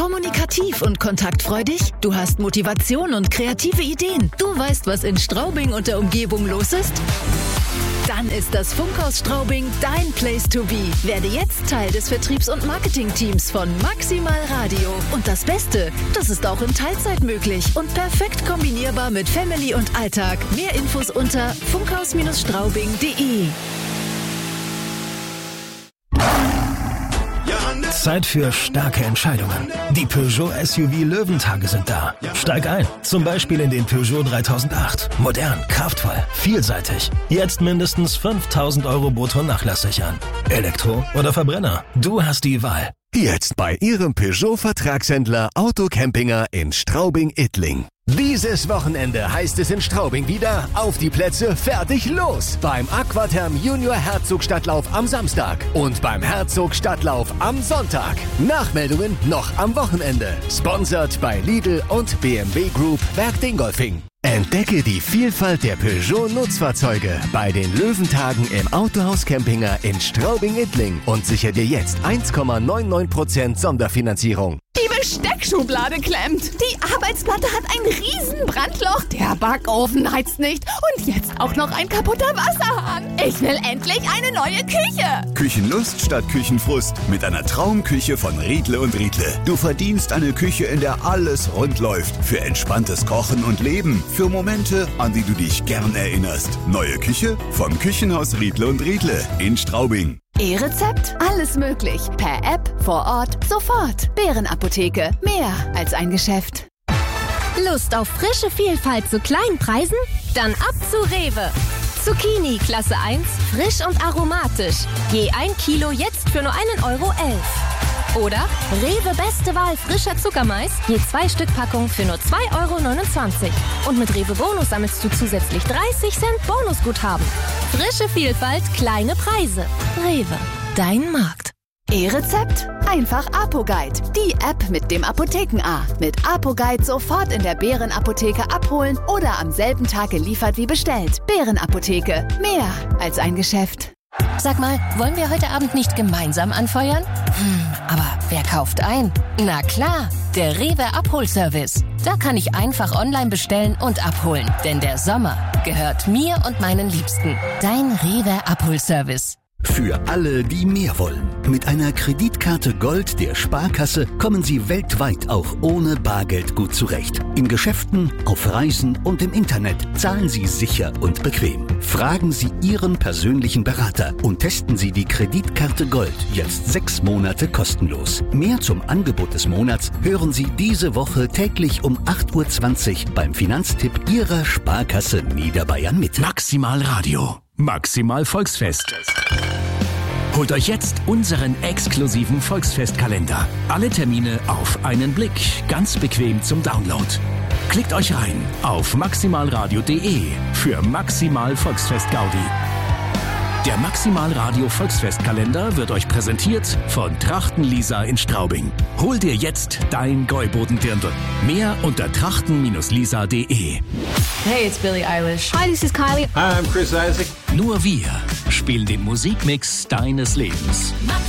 Kommunikativ und kontaktfreudig? Du hast Motivation und kreative Ideen. Du weißt, was in Straubing und der Umgebung los ist? Dann ist das Funkhaus Straubing dein Place to be. Werde jetzt Teil des Vertriebs- und Marketingteams von Maximal Radio. Und das Beste, das ist auch in Teilzeit möglich und perfekt kombinierbar mit Family und Alltag. Mehr Infos unter funkhaus-straubing.de. Zeit für starke Entscheidungen. Die Peugeot SUV Löwentage sind da. Steig ein, zum Beispiel in den Peugeot 3008. Modern, kraftvoll, vielseitig. Jetzt mindestens 5.000 € brutto Nachlass sichern. Elektro oder Verbrenner? Du hast die Wahl. Jetzt bei Ihrem Peugeot-Vertragshändler Autocampinger in Straubing-Ittling. Dieses Wochenende heißt es in Straubing wieder auf die Plätze, fertig, los! Beim Aquatherm Junior Herzog-Stadtlauf am Samstag und beim Herzog-Stadtlauf am Sonntag. Nachmeldungen noch am Wochenende. Sponsored bei Lidl und BMW Group Werk Dingolfing. Entdecke die Vielfalt der Peugeot-Nutzfahrzeuge bei den Löwentagen im Autohaus Campinger in Straubing-Ittling und sichere dir jetzt 1,99% Sonderfinanzierung. Die Besteckschublade klemmt. Die Arbeitsplatte hat ein Riesenbrandloch. Der Backofen heizt nicht. Und jetzt auch noch ein kaputter Wasserhahn. Ich will endlich eine neue Küche. Küchenlust statt Küchenfrust mit einer Traumküche von Riedle und Riedle. Du verdienst eine Küche, in der alles rund läuft. Für entspanntes Kochen und Leben. Für Momente, an die du dich gern erinnerst. Neue Küche vom Küchenhaus Riedle und Riedle in Straubing. E-Rezept? Alles möglich. Per App, vor Ort, sofort. Bärenapotheke. Mehr als ein Geschäft. Lust auf frische Vielfalt zu kleinen Preisen? Dann ab zu Rewe. Zucchini Klasse 1, frisch und aromatisch. Je 1 Kilo jetzt für nur 1,11 €. Oder Rewe Beste Wahl frischer Zuckermais, je 2 Stück Packung für nur 2,29 €. Und mit Rewe Bonus sammelst du zusätzlich 30 Cent Bonusguthaben. Frische Vielfalt, kleine Preise. Rewe, dein Markt. E-Rezept? Einfach ApoGuide. Die App mit dem Apotheken-A. Mit ApoGuide sofort in der Bärenapotheke abholen oder am selben Tag geliefert wie bestellt. Bärenapotheke. Mehr als ein Geschäft. Sag mal, wollen wir heute Abend nicht gemeinsam anfeuern? Aber wer kauft ein? Na klar, der Rewe Abholservice. Da kann ich einfach online bestellen und abholen. Denn der Sommer gehört mir und meinen Liebsten. Dein Rewe Abholservice. Für alle, die mehr wollen. Mit einer Kreditkarte Gold der Sparkasse kommen Sie weltweit auch ohne Bargeld gut zurecht. In Geschäften, auf Reisen und im Internet zahlen Sie sicher und bequem. Fragen Sie Ihren persönlichen Berater und testen Sie die Kreditkarte Gold jetzt 6 Monate kostenlos. Mehr zum Angebot des Monats hören Sie diese Woche täglich um 8:20 Uhr beim Finanztipp Ihrer Sparkasse Niederbayern Mitte. Maximal Radio. Maximal Volksfest. Holt euch jetzt unseren exklusiven Volksfestkalender. Alle Termine auf einen Blick, ganz bequem zum Download. Klickt euch rein auf maximalradio.de für Maximal Volksfest Gaudi. Der Maximal Radio Volksfestkalender wird euch präsentiert von Trachten Lisa in Straubing. Hol dir jetzt dein Gäuboden-Dirndl. Mehr unter trachten-lisa.de. Hey, it's Billie Eilish. Hi, this is Kylie. Hi, I'm Chris Isaac. Nur wir spielen den Musikmix deines Lebens.